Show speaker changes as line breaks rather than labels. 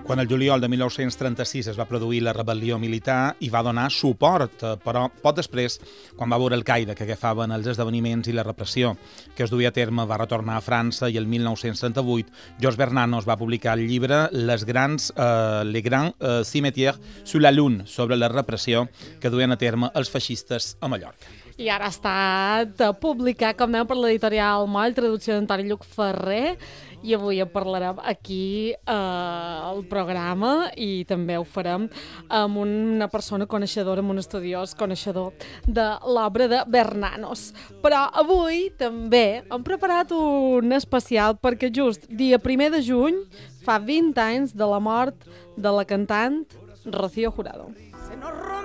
Quan el juliol de 1936 es va produir la rebel·lió militar i va donar suport, però poc després, quan va veure el caire que agafaven els esdeveniments i la repressió que es duia a terme, va retornar a França i el 1938 Georges Bernanos va publicar el llibre Les Grands Cimetières sous la Lune, sobre la repressió que duien a terme els feixistes a Mallorca.
I ara ha estat publicat, com dèiem, per l'editorial Moll, traducció d'Antoni Lluc Ferrer, i avui en parlarem aquí al programa i també ho farem amb una persona coneixedora, amb un estudiós coneixedor de l'obra de Bernanos. Però avui també hem preparat un especial perquè just dia 1 de juny fa 20 anys de la mort de la cantant Rocío Jurado.